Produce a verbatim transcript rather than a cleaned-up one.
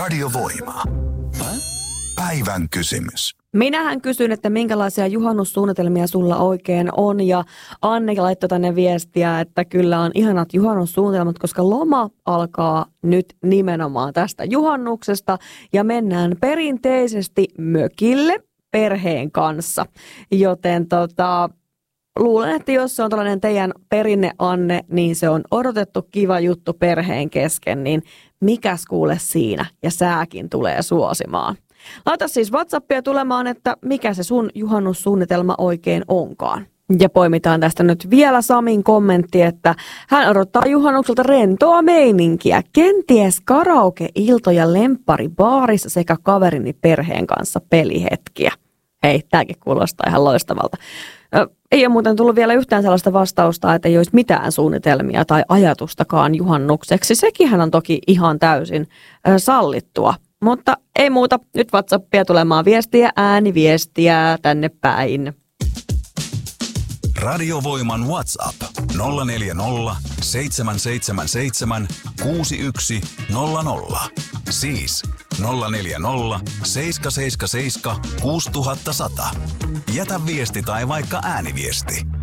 Radiovoima. Päivän kysymys. Minähän kysyin, että minkälaisia juhannussuunnitelmia sulla oikein on, ja Anne laittoi tänne viestiä, että kyllä on ihanat juhannussuunnitelmat, koska loma alkaa nyt nimenomaan tästä juhannuksesta ja mennään perinteisesti mökille perheen kanssa, joten tota... luulen, että jos se on tällainen teidän perinne, Anne, niin se on odotettu kiva juttu perheen kesken, niin mikäs kuule siinä, ja sääkin tulee suosimaan. Laita siis WhatsAppia tulemaan, että mikä se sun juhannussuunnitelma oikein onkaan. Ja poimitaan tästä nyt vielä Samin kommentti, että hän odottaa juhannukselta rentoa meininkiä, kenties karaoke-iltoja lempparibaarissa sekä kaverini perheen kanssa pelihetkiä. Hei, tämäkin kuulostaa ihan loistavalta. Ei ole muuten tullut vielä yhtään sellaista vastausta, että ei olisi mitään suunnitelmia tai ajatustakaan juhannukseksi. Sekinhän on toki ihan täysin sallittua. Mutta ei muuta, nyt WhatsAppia tulemaan viestiä, ääniviestiä tänne päin. Radiovoiman WhatsApp nolla neljä nolla, seitsemän seitsemän seitsemän, kuusi yksi nolla nolla. Siis nolla neljä nolla, seitsemän seitsemän seitsemän, kuusi nolla nolla. Jätä viesti tai vaikka ääniviesti.